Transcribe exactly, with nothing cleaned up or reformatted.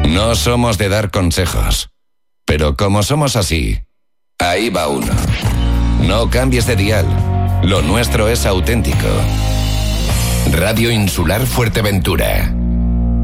No somos de dar consejos, pero como somos así, ahí va uno. No cambies de dial, lo nuestro es auténtico. Radio Insular Fuerteventura.